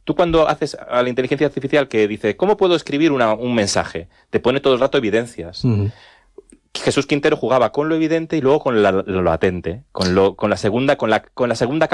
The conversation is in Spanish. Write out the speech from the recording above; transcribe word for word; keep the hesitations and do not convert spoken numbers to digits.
Tú cuando haces a la inteligencia artificial que dice, ¿cómo puedo escribir una, un mensaje? Te pone todo el rato evidencias. Uh-huh. Jesús Quintero jugaba con lo evidente y luego con la, lo latente, con, lo, con la segunda, con la, con la segunda capa